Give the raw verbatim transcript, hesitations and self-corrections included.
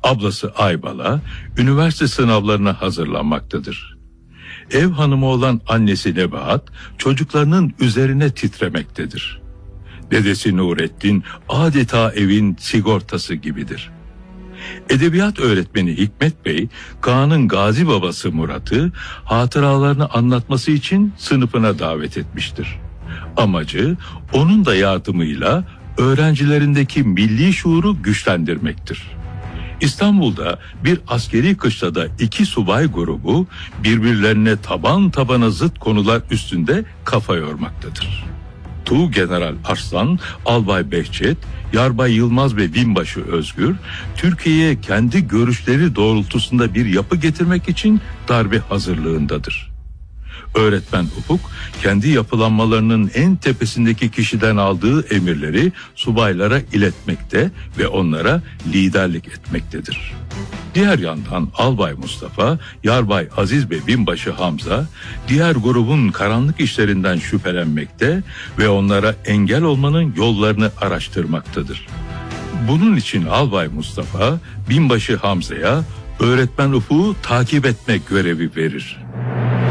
Ablası Aybala üniversite sınavlarına hazırlanmaktadır. Ev hanımı olan annesi Nebahat çocuklarının üzerine titremektedir. Dedesi Nurettin adeta evin sigortası gibidir. Edebiyat öğretmeni Hikmet Bey, Kaan'ın gazi babası Murat'ı hatıralarını anlatması için sınıfına davet etmiştir. Amacı onun da yardımıyla öğrencilerindeki milli şuuru güçlendirmektir. İstanbul'da bir askeri kışlada iki subay grubu birbirlerine taban tabana zıt konular üstünde kafa yormaktadır. Tuğgeneral Arslan, Albay Behçet, Yarbay Yılmaz ve binbaşı Özgür, Türkiye'ye kendi görüşleri doğrultusunda bir yapı getirmek için darbe hazırlığındadır. Öğretmen Ufuk, kendi yapılanmalarının en tepesindeki kişiden aldığı emirleri subaylara iletmekte ve onlara liderlik etmektedir. Diğer yandan Albay Mustafa, Yarbay Aziz ve binbaşı Hamza, diğer grubun karanlık işlerinden şüphelenmekte ve onlara engel olmanın yollarını araştırmaktadır. Bunun için Albay Mustafa, binbaşı Hamza'ya öğretmen Ufuk'u takip etmek görevi verir.